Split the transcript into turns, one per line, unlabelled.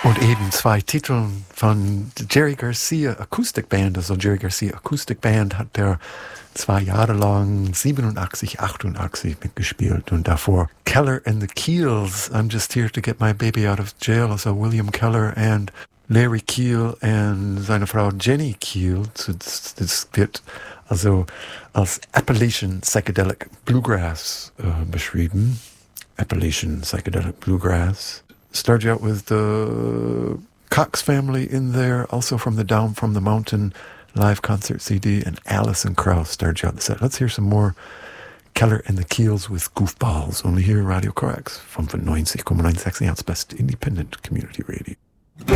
Und eben 2 Titel von Jerry Garcia Acoustic Band. Also Jerry Garcia Acoustic Band hat der 2 Jahre lang 87, 88 mitgespielt. Und davor Keller and the Keels, I'm Just Here to Get My Baby Out of Jail. Also William Keller und Larry Keel und seine Frau Jenny Keel. Das wird also als Appalachian Psychedelic Bluegrass beschrieben. Appalachian Psychedelic Bluegrass. Started out with the Cox family in there, also from the Down from the Mountain live concert CD, and Alison Krauss started out the set. Let's hear some more Keller and the Keels with Goofballs, only here Radio Corax, 95,96 Best Independent Community Radio.